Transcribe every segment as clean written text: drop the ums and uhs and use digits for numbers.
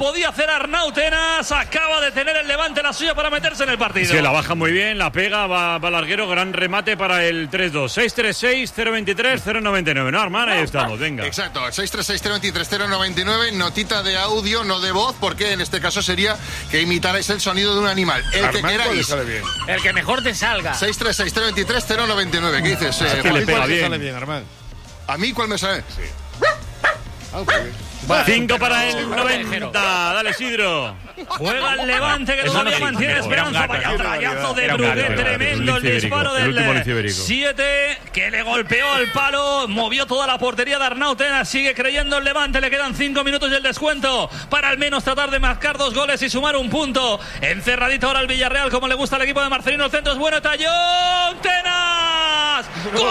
podía hacer Arnautenas. Acaba de tener el Levante la suya para meterse en el partido. Sí, la baja muy bien, la pega, va larguero, gran remate para el 3-2. 636-023-099. No, Armán, ahí estamos, venga. Exacto, 636-023-099. Notita de audio, no de voz, porque en este caso sería que imitarais el sonido de un animal. El Armán, que queráis. El que mejor te salga. 636-023-099. ¿Qué dices? Que le pega bien. Sale bien, Armán. ¿A mí cuál me sale? Sí. 5 para el 90. Dale, Isidro. Juega el Levante, que todavía mantiene esperanza. Vaya trayazo de Brugué, tremendo el disparo del 7, que le golpeó al palo, movió toda la portería de Arnautenas. Sigue creyendo el Levante, le quedan 5 minutos y el descuento para al menos tratar de marcar 2 goles y sumar un punto. Encerradito ahora el Villarreal, como le gusta al equipo de Marcelino. El centro es bueno, Tallón, Tenas,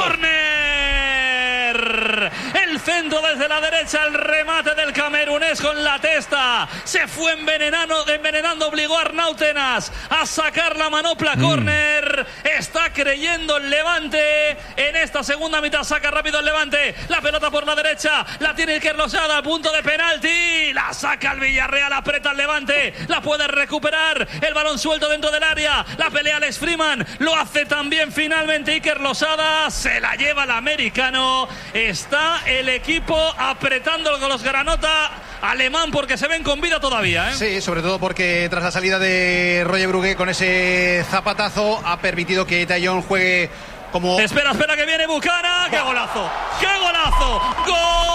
córner. El centro desde la derecha, el remate del camerunés con la testa. Se fue envenenando, obligó a Arnautenas a sacar la manopla, córner. Está creyendo el Levante en esta segunda mitad. Saca rápido el Levante, la pelota por la derecha, la tiene Iker Losada a punto de penalti. La saca el Villarreal, aprieta el Levante, la puede recuperar. El balón suelto dentro del área, la pelea Alex Freeman, lo hace también finalmente Iker Losada. Se la lleva el americano. Está el equipo apretando con los granota alemán, porque se ven con vida todavía, ¿eh? Sí, sobre todo porque tras la salida de Roger Brugué con ese zapatazo ha permitido que Tallón juegue como... Espera, que viene Bucana. ¡Qué golazo! ¡Qué golazo! ¡Gol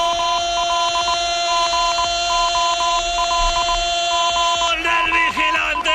del vigilante!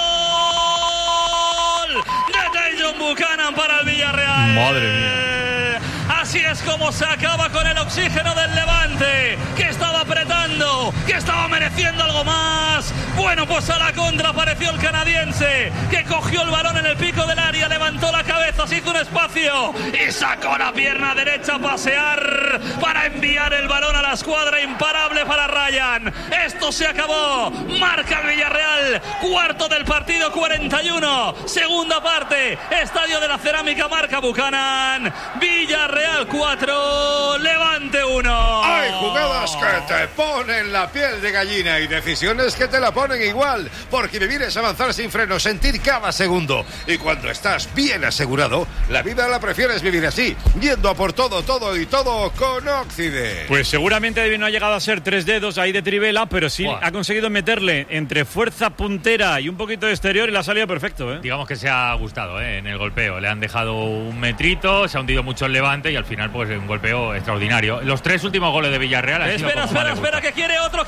¡Gol de Tajon Buchanan para el Villarreal! Madre mía. Así es como se acaba con el oxígeno del Levante, que estaba apretando, que estaba mereciendo algo más. Bueno, pues a la contra apareció el canadiense, que cogió el balón en el pico del área, levantó la cabeza, se hizo un espacio y sacó la pierna derecha a pasear para enviar el balón a la escuadra. Imparable para Ryan. Esto se acabó. Marca el Villarreal. Cuarto del partido, 41. Segunda parte. Estadio de la Cerámica, marca Buchanan. Villarreal 4, Levante 1. Hay jugadas que te ponen la piel de gallina y decisiones que te la ponen igual, porque vivir es avanzar sin freno, sentir cada segundo. Y cuando estás bien asegurado, la vida la prefieres vivir así, yendo a por todo y todo con Occident. Pues seguramente no ha llegado a ser 3 dedos ahí de trivela, pero sí ha conseguido meterle entre fuerza puntera y un poquito de exterior y la ha salido perfecto, ¿eh? Digamos que se ha gustado, en el golpeo. Le han dejado un metrito, se ha hundido mucho el Levante y al final pues un golpeo extraordinario. Los 3 últimos goles de Villarreal han espera, que quiere otro.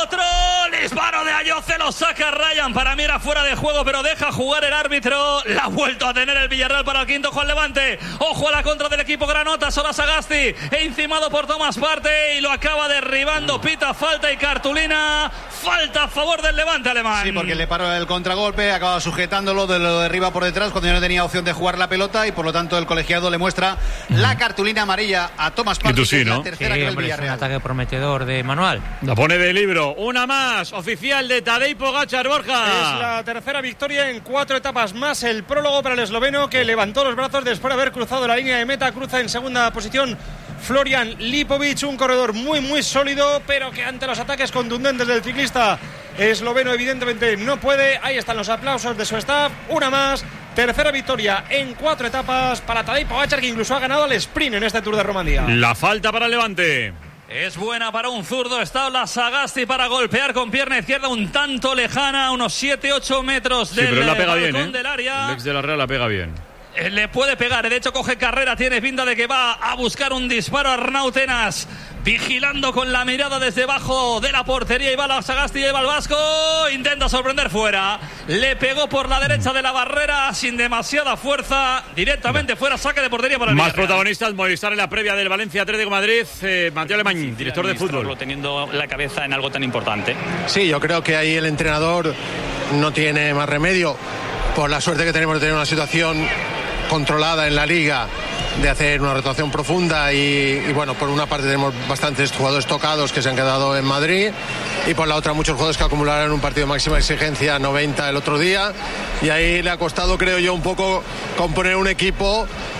Disparo de Ayoce, lo saca Ryan. Para mí era fuera de juego, pero deja jugar el árbitro. La ha vuelto a tener el Villarreal para el quinto. Juan Levante. Ojo a la contra del equipo granota. Sola Sagasti, encimado por Tomás Partey y lo acaba derribando. Pita falta y cartulina. Falta a favor del Levante alemán. Sí, porque le paró el contragolpe, acaba sujetándolo, lo derriba por detrás cuando ya no tenía opción de jugar la pelota y por lo tanto el colegiado le muestra la cartulina amarilla a Tomás Partey. Sí, ¿no? La tercera que el Villarreal. Es un ataque prometedor de Manuel. La pone de libro. Una más, oficial de Tadej Pogačar, Borja. Es la tercera victoria en 4 etapas más. El prólogo para el esloveno, que levantó los brazos después de haber cruzado la línea de meta. Cruza en segunda posición Florian Lipovic, un corredor muy sólido, pero que ante los ataques contundentes del ciclista esloveno evidentemente no puede. Ahí están los aplausos de su staff. Una más. Tercera victoria en 4 etapas para Tadej Pogačar, que incluso ha ganado el sprint en este Tour de Romandía. La falta para el Levante. Es buena para un zurdo. Está la Sagasti para golpear con pierna izquierda un tanto lejana, unos 7-8 metros del pero la pega bien, del área. El ex de la Real la pega bien. Le puede pegar, de hecho coge carrera, tiene pinta de que va a buscar un disparo a Arnautenas, vigilando con la mirada desde debajo de la portería, y va la Sagasti, lleva al vasco, intenta sorprender fuera, le pegó por la derecha de la barrera sin demasiada fuerza, directamente fuera, saque de portería para el Más Villarreal. protagonistas, Movistar en la previa del Valencia Atlético de Madrid. Mateo Alemán, director de fútbol. Teniendo la cabeza en algo tan importante. Sí, yo creo que ahí el entrenador no tiene más remedio, por la suerte que tenemos de tener una situación controlada en la liga, de hacer una rotación profunda y bueno, por una parte tenemos bastantes jugadores tocados que se han quedado en Madrid y por la otra muchos jugadores que acumularon un partido de máxima exigencia 90 el otro día, y ahí le ha costado, creo yo, un poco componer un equipo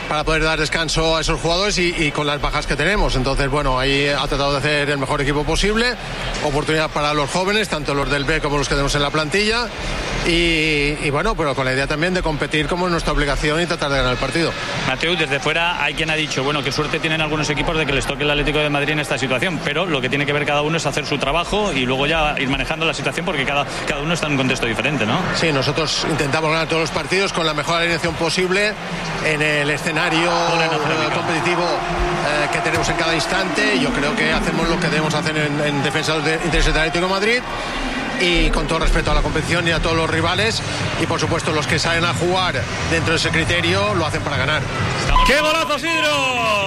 para poder dar descanso a esos jugadores y con las bajas que tenemos. Entonces, bueno, ahí ha tratado de hacer el mejor equipo posible, oportunidad para los jóvenes, tanto los del B como los que tenemos en la plantilla, y bueno, pero con la idea también de competir como es nuestra obligación y tratar de ganar el partido. Mateu, desde fuera hay quien ha dicho, bueno, qué suerte tienen algunos equipos de que les toque el Atlético de Madrid en esta situación, pero lo que tiene que ver cada uno es hacer su trabajo y luego ya ir manejando la situación, porque cada uno está en un contexto diferente, ¿no? Sí, nosotros intentamos ganar todos los partidos con la mejor alineación posible en el escenario competitivo que tenemos en cada instante. Yo creo que hacemos lo que debemos hacer en defensa de los intereses del Atlético de Madrid, y con todo respeto a la competición y a todos los rivales, y por supuesto los que salen a jugar dentro de ese criterio lo hacen para ganar. ¡Qué golazo, Sidro!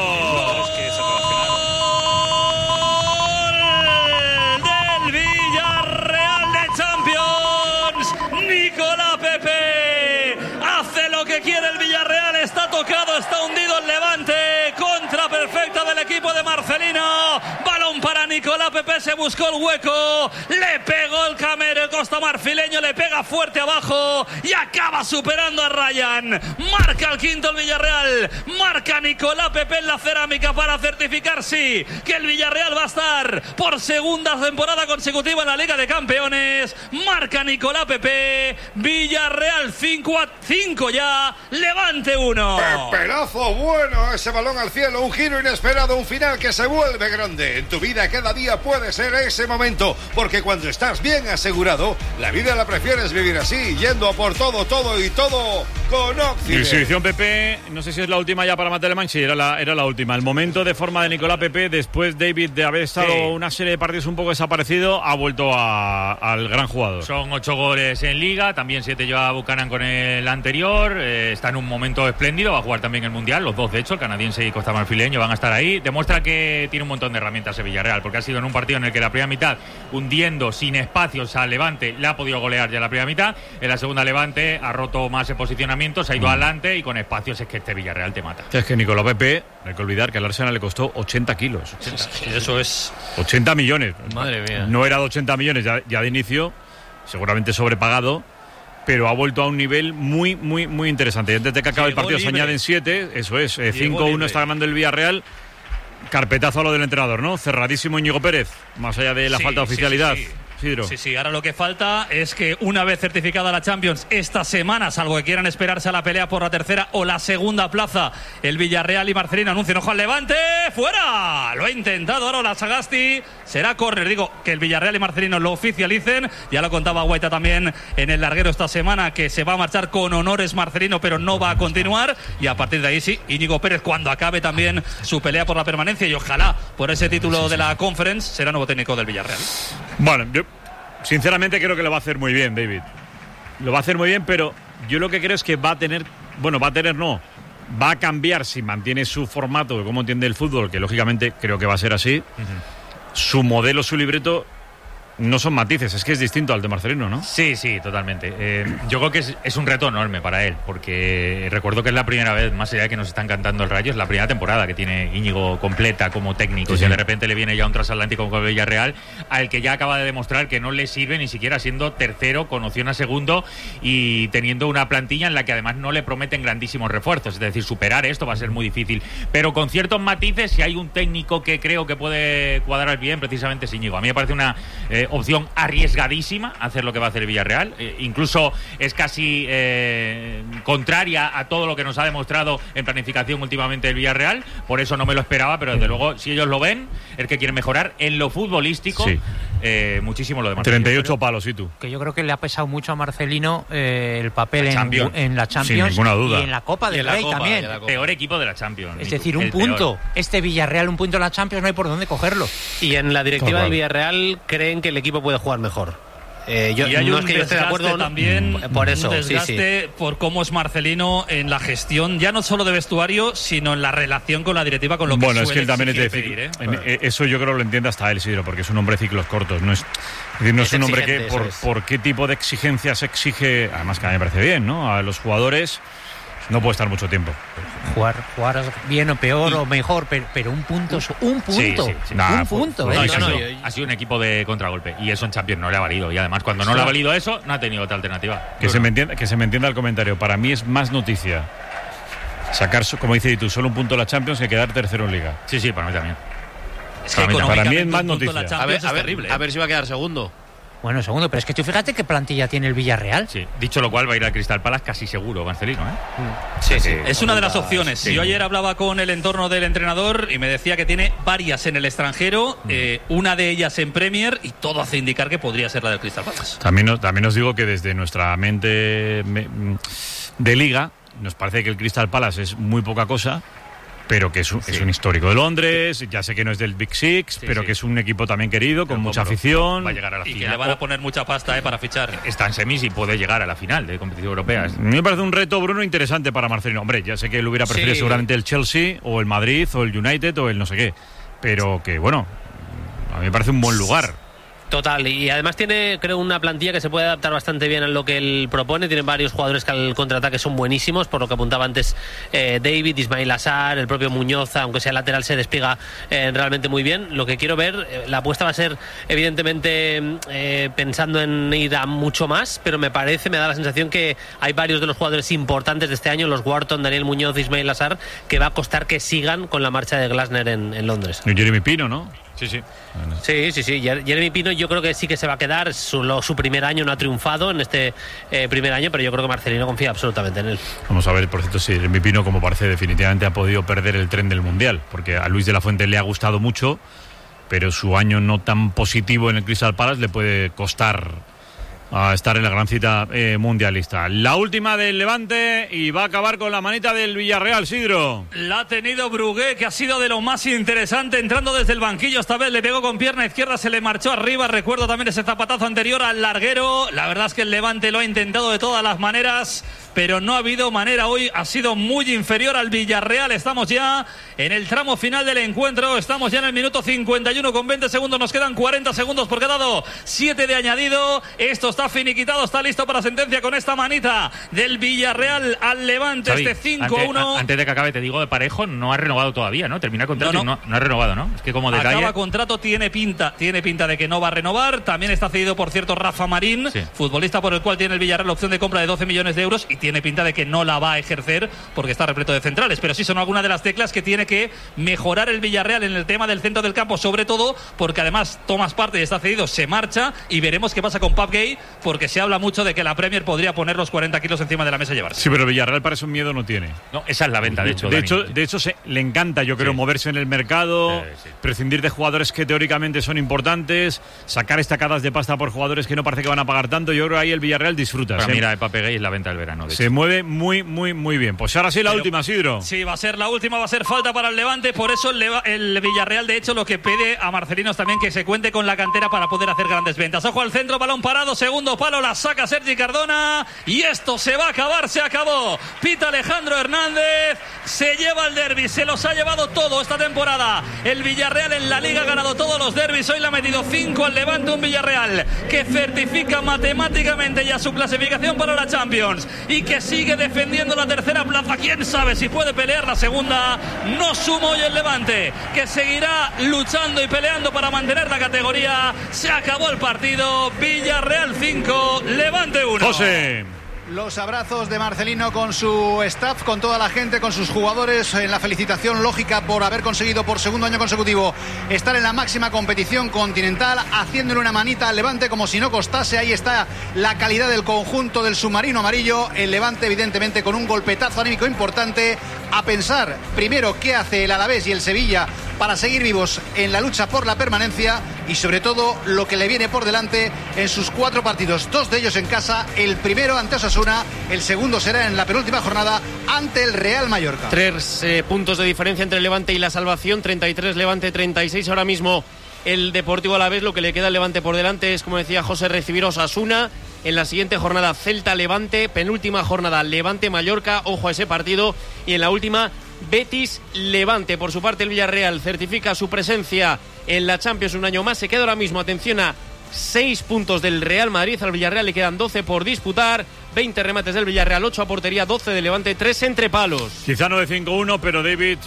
Del Villarreal de Champions, Nicolás Pepe hace lo que quiere el Villarreal, está tocado, está hundido el Levante, contra perfecta del equipo de Marcelino, balón para Nicolás Pepe, se buscó el hueco, le pegó el costamarfileño, le pega fuerte abajo y acaba superando a Ryan. Marca el quinto el Villarreal, marca Nicolás Pepe en la cerámica para certificar, sí, que el Villarreal va a estar por segunda temporada consecutiva en la Liga de Campeones. Marca Nicolás Pepe, Villarreal 5 ya, Levante 1. Pedazo bueno, ese balón al cielo, un giro inesperado, un final que se vuelve grande. En tu vida cada día puede ser ese momento, porque cuando estás bien asegurado, la vida la prefieres vivir así, yendo a por todo con Occident. Exhibición Pepe, no sé si es la última ya para Mateu Alemany, sí, era la última. El momento de forma de Nicolás Pepe, después David de haber estado una serie de partidos un poco desaparecido, ha vuelto al gran jugador. Son 8 goles en Liga, también 7 lleva Buchanan con el anterior, está en un momento espléndido, va a jugar también el Mundial, los dos de hecho, el canadiense y costamarfileño van a estar ahí. Demuestra que tiene un montón de herramientas el Villarreal, porque ha sido en un partido en el que la primera mitad, hundiendo sin espacios al Levante, le ha podido golear ya la primera mitad. En la segunda Levante ha roto más el posicionamiento, se ha ido adelante, y con espacios es que este Villarreal te mata. Es que Nicolás Pepe, hay que olvidar que al Arsenal le costó 80 kilos. Eso es 80 millones. Madre mía. No era de 80 millones ya de inicio, seguramente sobrepagado, pero ha vuelto a un nivel muy, muy, muy interesante. Y antes de que acabe el partido se añaden 7, eso es, 5-1 está ganando el Villarreal. Carpetazo a lo del entrenador, ¿no? Cerradísimo Íñigo Pérez, más allá de la falta de oficialidad. Sidro. Sí, ahora lo que falta es que una vez certificada la Champions esta semana, salvo que quieran esperarse a la pelea por la tercera o la segunda plaza, el Villarreal y Marcelino anuncian ojo al Levante, ¡fuera! Lo ha intentado ahora la Sagasti, será córner, digo, que el Villarreal y Marcelino lo oficialicen, ya lo contaba Guaita también en el larguero esta semana, que se va a marchar con honores Marcelino, pero no va a continuar, y a partir de ahí sí, Íñigo Pérez cuando acabe también su pelea por la permanencia, y ojalá por ese título de la Conference, será nuevo técnico del Villarreal. Bueno, yo sinceramente creo que lo va a hacer muy bien, David. Lo va a hacer muy bien, pero yo lo que creo es que va a cambiar si mantiene su formato de cómo entiende el fútbol, que lógicamente creo que va a ser así. Su modelo, su libreto, no son matices, es que es distinto al de Marcelino, ¿no? Sí, totalmente. Yo creo que es un reto enorme para él, porque recuerdo que es la primera vez, más allá de que nos están cantando el Rayo, es la primera temporada que tiene Íñigo completa como técnico, y de repente le viene ya un transatlántico con el Villarreal, al que ya acaba de demostrar que no le sirve ni siquiera siendo tercero, con opción a segundo, y teniendo una plantilla en la que además no le prometen grandísimos refuerzos, es decir, superar esto va a ser muy difícil, pero con ciertos matices, si hay un técnico que creo que puede cuadrar bien, precisamente es Íñigo. A mí me parece una opción arriesgadísima hacer lo que va a hacer el Villarreal, incluso es casi contraria a todo lo que nos ha demostrado en planificación últimamente el Villarreal, por eso no me lo esperaba, pero desde luego si ellos lo ven, es que quieren mejorar en lo futbolístico, muchísimo lo de Marcelino. 38 palos, ¿y tú? Que yo creo que le ha pesado mucho a Marcelino el papel en la Champions, sin ninguna duda, y en la Copa del Rey también. Peor equipo de la Champions. Es decir, un punto. Peor. Este Villarreal, un punto en la Champions, no hay por dónde cogerlo. Y en la directiva del Villarreal creen que el equipo puede jugar mejor. Yo y hay no es que yo esté de acuerdo también, por eso, un desgaste por cómo es Marcelino en la gestión, ya no solo de vestuario, sino en la relación con la directiva, con lo que es que él también es de pedir, eso yo creo que lo entiende hasta él, Sidro, porque es un hombre de ciclos cortos, no es un hombre que por qué tipo de exigencias exige, además que a mí me parece bien, ¿no? A los jugadores no puede estar mucho tiempo. Jugar bien o peor o mejor, pero un punto. Sí. Un punto. Ha sido un equipo de contragolpe y eso en Champions no le ha valido. Y además, cuando no le ha valido eso, no ha tenido otra alternativa. Que se me entienda el comentario. Para mí es más noticia sacar, como dices tú, solo un punto en la Champions y quedar tercero en Liga. Sí, para mí también. Es que para mí es más noticia. A ver si va a quedar segundo. Bueno, segundo, pero es que tú fíjate qué plantilla tiene el Villarreal. Sí, dicho lo cual va a ir al Crystal Palace casi seguro, Marcelino, ¿eh? Sí. Es una de las opciones. Sí. Yo ayer hablaba con el entorno del entrenador y me decía que tiene varias en el extranjero, una de ellas en Premier, y todo hace indicar que podría ser la del Crystal Palace. También os digo que desde nuestra mente de Liga nos parece que el Crystal Palace es muy poca cosa, pero que es un histórico de Londres. Ya sé que no es del Big Six, pero que es un equipo también querido, con mucha afición. Va a llegar a la final. Y que le van a poner mucha pasta para fichar. Está en semis y puede llegar a la final de competición europea. A mí me parece un reto, Bruno, interesante para Marcelino. Hombre, ya sé que él hubiera preferido seguramente el Chelsea, o el Madrid, o el United, o el no sé qué. Pero que, bueno, a mí me parece un buen lugar. Total, y además tiene, creo, una plantilla que se puede adaptar bastante bien a lo que él propone. Tiene varios jugadores que al contraataque son buenísimos, por lo que apuntaba antes David, Ismail Assar, el propio Muñoz, aunque sea lateral, se despliega realmente muy bien. Lo que quiero ver, la apuesta va a ser evidentemente pensando en ir a mucho más, pero me da la sensación que hay varios de los jugadores importantes de este año, los Wharton, Daniel Muñoz, Ismail Assar, que va a costar que sigan con la marcha de Glasner en Londres. Y Jeremy Pino, ¿no? Sí. Sí. Jeremy Pino yo creo que sí que se va a quedar. Su primer año no ha triunfado en este primer año, pero yo creo que Marcelino confía absolutamente en él. Vamos a ver, por cierto, si Jeremy Pino, como parece, definitivamente ha podido perder el tren del Mundial, porque a Luis de la Fuente le ha gustado mucho, pero su año no tan positivo en el Crystal Palace le puede costar a estar en la gran cita mundialista. La última del Levante, y va a acabar con la manita del Villarreal, Sidro. La ha tenido Brugué, que ha sido de lo más interesante, entrando desde el banquillo. Esta vez le pegó con pierna izquierda, se le marchó arriba. Recuerdo también ese zapatazo anterior al larguero. La verdad es que el Levante lo ha intentado de todas las maneras, pero no ha habido manera. Hoy ha sido muy inferior al Villarreal. Estamos ya en el tramo final del encuentro. Estamos ya en el minuto 51 con 20 segundos. Nos quedan 40 segundos porque ha dado 7 de añadido. Esto está finiquitado, está listo para sentencia con esta manita del Villarreal al Levante. Xavi, este 5-1. Antes de que acabe, te digo, de Parejo no ha renovado todavía, ¿no? Termina contrato y no ha renovado, ¿no? Es que como detalle... Acaba contrato, tiene pinta de que no va a renovar. También está cedido, por cierto, Rafa Marín, futbolista por el cual tiene el Villarreal la opción de compra de 12 millones de euros, y tiene pinta de que no la va a ejercer porque está repleto de centrales. Pero sí son algunas de las teclas que tiene que mejorar el Villarreal en el tema del centro del campo, sobre todo porque además Thomas Partey está cedido, se marcha, y veremos qué pasa con Pape Gay, porque se habla mucho de que la Premier podría poner los 40 kilos encima de la mesa y llevarse. Sí, pero el Villarreal para eso miedo no tiene. No, esa es la venta, de hecho. De hecho le encanta, yo creo, moverse en el mercado, prescindir de jugadores que teóricamente son importantes, sacar estacadas de pasta por jugadores que no parece que van a pagar tanto. Yo creo que ahí el Villarreal disfruta. Para mí la de Pape Gay es la venta del verano. Se mueve muy bien. Pues ahora sí la última, Sidro. Sí, va a ser la última, va a ser falta para el Levante. Por eso el Villarreal, de hecho, lo que pide a Marcelinos también, que se cuente con la cantera para poder hacer grandes ventas. Ojo al centro, balón parado, segundo palo, la saca Sergi Cardona, y esto se va a acabar, se acabó. Pita Alejandro Hernández, se lleva el derbi, se los ha llevado todo esta temporada. El Villarreal en la Liga ha ganado todos los derbis, hoy le ha metido 5 al Levante, un Villarreal que certifica matemáticamente ya su clasificación para la Champions y que sigue defendiendo la tercera plaza. Quién sabe si puede pelear la segunda. No suma hoy el Levante, que seguirá luchando y peleando para mantener la categoría. Se acabó el partido, Villarreal 5, Levante 1. José. Los abrazos de Marcelino con su staff, con toda la gente, con sus jugadores, en la felicitación lógica por haber conseguido por segundo año consecutivo estar en la máxima competición continental, haciéndole una manita al Levante como si no costase. Ahí está la calidad del conjunto del submarino amarillo. El Levante, evidentemente, con un golpetazo anímico importante. A pensar primero qué hace el Alavés y el Sevilla para seguir vivos en la lucha por la permanencia, y sobre todo lo que le viene por delante en sus 4 partidos, 2 de ellos en casa, el primero ante Osasuna, el segundo será en la penúltima jornada ante el Real Mallorca. 3 puntos de diferencia entre el Levante y la salvación, 33 Levante, 36 ahora mismo el Deportivo Alavés. Lo que le queda al Levante por delante es, como decía José, recibir a Osasuna. En la siguiente jornada Celta-Levante, penúltima jornada Levante-Mallorca, ojo a ese partido, y en la última Betis-Levante. Por su parte el Villarreal certifica su presencia en la Champions un año más, se queda ahora mismo, atención, a 6 puntos del Real Madrid. Al Villarreal le quedan 12 por disputar. 20 remates del Villarreal, 8 a portería, 12 de Levante, 3 entre palos. Quizá no de 5-1, pero David,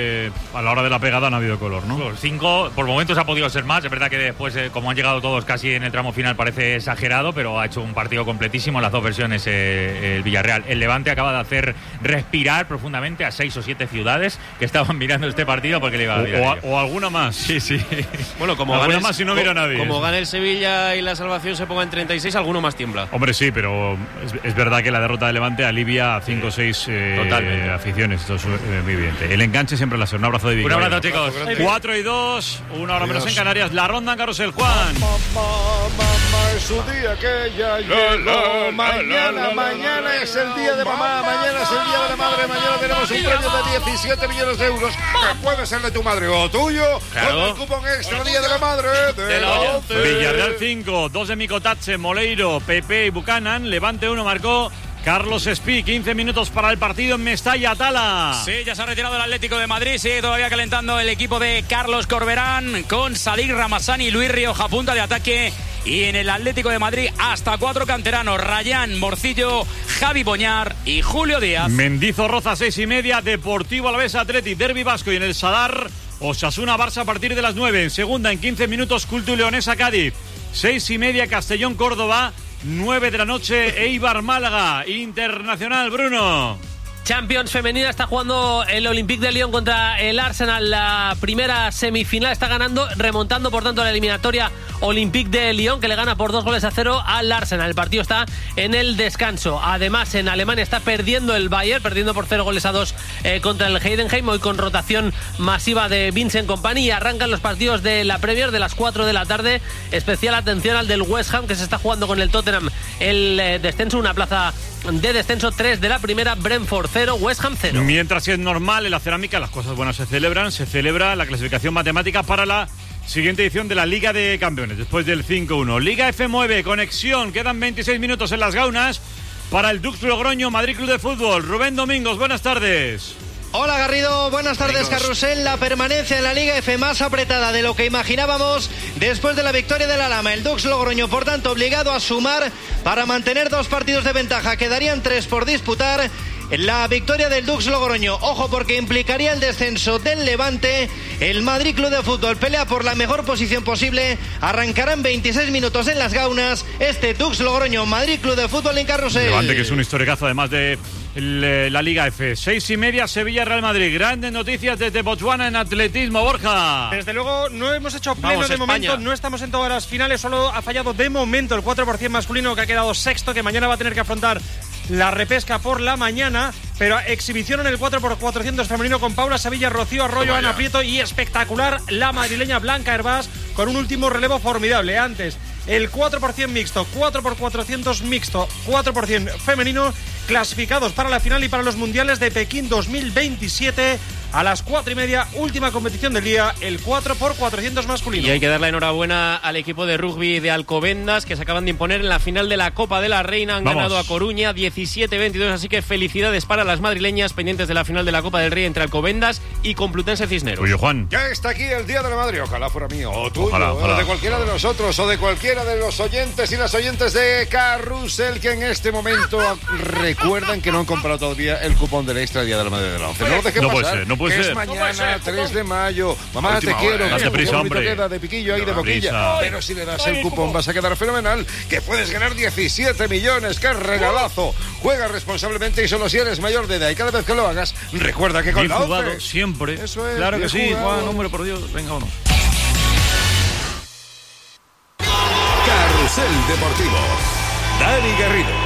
a la hora de la pegada no ha habido color, ¿no? Los 5 por momentos ha podido ser más. Es verdad que después, como han llegado todos casi en el tramo final, parece exagerado, pero ha hecho un partido completísimo en las dos versiones el Villarreal. El Levante acaba de hacer respirar profundamente a 6 o 7 ciudades que estaban mirando este partido porque le iba a mirar. O alguna más. Sí. Bueno, como alguna gane más si no mira a nadie. Como gane el Sevilla y la salvación se ponga en 36, alguno más tiembla. Hombre, sí, pero es verdad que la derrota de Levante alivia a 5 o 6 aficiones. Esto es muy evidente. El enganche siempre la hace. Un abrazo de Vigo. Un abrazo, chicos. 4-2, una hora menos en Canarias. La ronda en Carrusel, Juan. Mamá, es su día que ya llegó. Mañana es el día de mamá. Mañana es el día de la madre. Mañana tenemos un premio de 17 millones de euros que puede ser de tu madre o tuyo. Con el cupón extra día de la madre de la ONCE. Villarreal 5, 2 de Micotache, Moleiro, Pepe y Buchanan. Levante 1 marcó Carlos Espí. 15 minutos para el partido en Mestalla, Tala. Sí, ya se ha retirado el Atlético de Madrid. Sigue todavía calentando el equipo de Carlos Corberán con Sadik Ramazani y Luis Rioja, punta de ataque. Y en el Atlético de Madrid hasta 4 canteranos: Rayán, Morcillo, Javi Boñar y Julio Díaz. Mendizorroza 6:30, Deportivo Alavés Athletic, Derbi Vasco. Y en el Sadar, Osasuna Barça a partir de las 9. En segunda, en 15 minutos, Cultu Leonesa Cádiz. 6:30, Castellón Córdoba. 9 de la noche, Eibar Málaga. Internacional, Bruno. Champions femenina, está jugando el Olympique de Lyon contra el Arsenal. La primera semifinal está ganando, remontando por tanto la eliminatoria Olympique de Lyon, que le gana por 2-0 al Arsenal. El partido está en el descanso. Además, en Alemania está perdiendo el Bayern, perdiendo por 0-2 contra el Heidenheim, hoy con rotación masiva de Vincent Kompany. Y arrancan los partidos de la Premier de las 4 de la tarde. Especial atención al del West Ham, que se está jugando con el Tottenham el descenso, una plaza de descenso. 3 de la primera, Brentford 0, West Ham 0. Mientras es normal en la cerámica, las cosas buenas se celebran. Se celebra la clasificación matemática para la siguiente edición de la Liga de Campeones, después del 5-1. Liga F9, conexión, quedan 26 minutos en las gaunas para el Dux Logroño Madrid Club de Fútbol. Rubén Domingos, buenas tardes. Hola Garrido, buenas tardes. Carrusel. La permanencia en la Liga F más apretada de lo que imaginábamos después de la victoria de la Lama. El Dux Logroño, por tanto, obligado a sumar para mantener 2 partidos de ventaja. Quedarían 3 por disputar. La victoria del Dux Logroño, ojo, porque implicaría el descenso del Levante. El Madrid Club de Fútbol pelea por la mejor posición posible. Arrancarán 26 minutos en las gaunas este Dux Logroño Madrid Club de Fútbol en Carrusel. Levante, que es un historiazo además de la Liga F. 6:30, Sevilla Real Madrid. Grandes noticias desde Botswana en atletismo, Borja. Desde luego no hemos hecho pleno. Vamos, de España. momento, no estamos en todas las finales, solo ha fallado de momento el 4% masculino, que ha quedado sexto, que mañana va a tener que afrontar la repesca por la mañana. Pero exhibición en el 4x400 femenino con Paula Sevilla, Rocío Arroyo, Ana Prieto y espectacular la madrileña Blanca Hervás, con un último relevo formidable. Antes el 4% mixto, 4x400 mixto, 4% femenino, clasificados para la final y para los mundiales de Pekín 2027. A las 4:30, última competición del día, el 4x400 masculino. Y hay que dar la enhorabuena al equipo de rugby de Alcobendas, que se acaban de imponer en la final de la Copa de la Reina. Han ganado a Coruña 17-22, así que felicidades para las madrileñas, pendientes de la final de la Copa del Rey entre Alcobendas y Complutense Cisneros. Oye, Juan. Ya está aquí el Día de la Madre, ojalá fuera mío, o tuyo, ojalá. o de cualquiera de nosotros, o de cualquiera de los oyentes y las oyentes de Carrusel, que en este momento recuerdan que no han comprado todavía el cupón del extra Día de la Madre de la ONCE. No lo dejen pasar. No puede ser. Es mañana, 3 de mayo. Mamá, te quiero. Date prisa, hombre. Queda de piquillo ahí, de boquilla. Pero si le das el cupón vas a quedar fenomenal, que puedes ganar 17 millones. ¡Qué regalazo! Juega responsablemente y solo si eres mayor de edad. Y cada vez que lo hagas, recuerda que con la jugado, ONCE siempre. Eso es. Claro que sí, jugado. Juan, hombre, por Dios. Venga, vámonos. Carrusel Deportivo. Dani Garrido.